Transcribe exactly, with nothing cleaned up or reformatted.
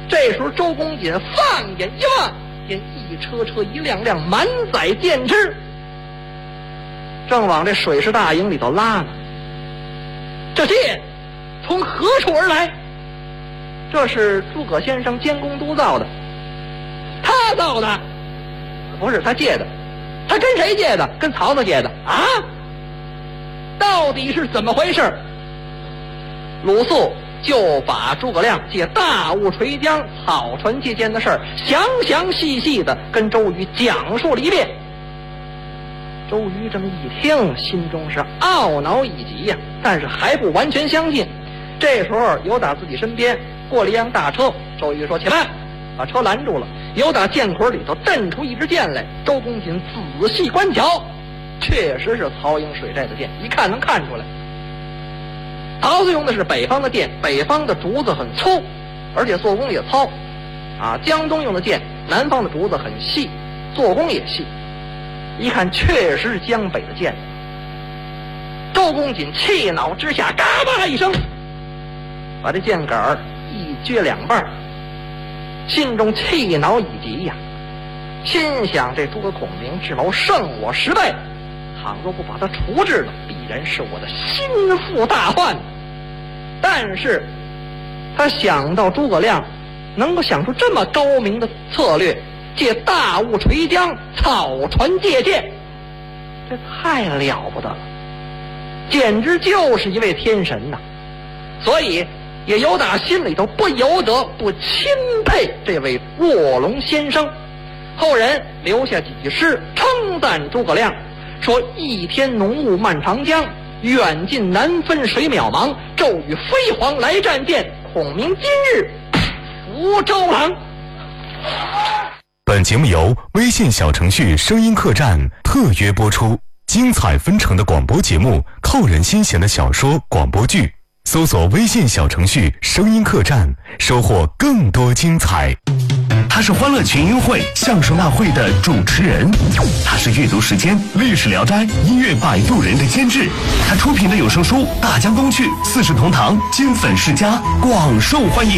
这时候周公瑾放眼一望，见一车车一辆辆满载箭支，正往这水师大营里头拉呢。这箭从何处而来？这是诸葛先生监工督造的，他造的，不是他借的。他跟谁借的？跟曹操借的啊？到底是怎么回事？鲁肃就把诸葛亮借大雾垂江、草船借箭的事儿详详细细的跟周瑜讲述了一遍。周瑜这么一听，心中是懊恼已极呀、啊，但是还不完全相信。这时候由打自己身边过了一辆大车，周瑜说：“起来！”把车拦住了。由打箭捆里头蹬出一支箭来，周公瑾仔细观瞧，确实是曹营水寨的箭，一看能看出来。曹操用的是北方的箭，北方的竹子很粗，而且做工也糙。啊，江东用的箭，南方的竹子很细，做工也细。一看确实是江北的箭。周公瑾气恼之下，嘎巴一声，把这箭杆儿一撅两半，心中气恼已极呀，心想这诸葛孔明智谋胜我十倍，倘若不把他处置了，必然是我的心腹大患。但是他想到诸葛亮能够想出这么高明的策略，借大雾垂江，草船借箭，这太了不得了，简直就是一位天神呐！所以也由打心里头不由得不钦佩这位卧龙先生。后人留下几句诗称赞诸葛亮，说：“一天浓雾漫长江，远近难分水渺茫。骤雨飞黄来战舰，孔明今日福周郎。” 本节目由微信小程序声音客栈特约播出，精彩纷呈的广播节目，扣人心弦的小说广播剧，搜索微信小程序声音客栈，收获更多精彩。 他是欢乐群英会相声大会的主持人，他是阅读时间历史聊斋音乐摆渡人的监制，他出品的有声书《大江东去》《四世同堂》金粉世家广受欢迎。